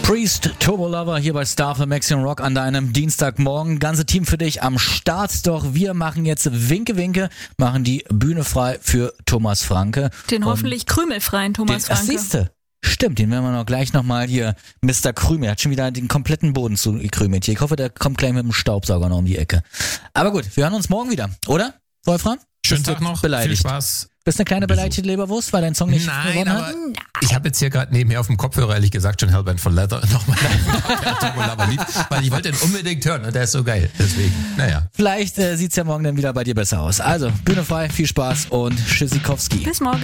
Priest, Turbo Lover hier bei Star für Maximum Rock an deinem Dienstagmorgen. Ganze Team für dich am Start. Doch wir machen jetzt Winke, machen die Bühne frei für Thomas Franke. Den hoffentlich krümelfreien Thomas Franke. Ach, siehste. Stimmt, den werden wir noch gleich nochmal hier. Mr. Krümel hat schon wieder den kompletten Boden zugekrümelt hier. Ich hoffe, der kommt gleich mit dem Staubsauger noch um die Ecke. Aber gut, wir hören uns morgen wieder, oder? Wolfram? Schönen Tag noch, beleidigt. Viel Spaß. Bist eine kleine beleidigte Leberwurst, weil dein Song nicht gewonnen hat? Nein, aber ich habe jetzt hier gerade nebenher auf dem Kopfhörer ehrlich gesagt schon Hellbent for Leather nochmal weil ich wollte den unbedingt hören und der ist so geil. Deswegen, naja. Vielleicht sieht's ja morgen dann wieder bei dir besser aus. Also, Bühne frei, viel Spaß und Tschüssikowski. Bis morgen.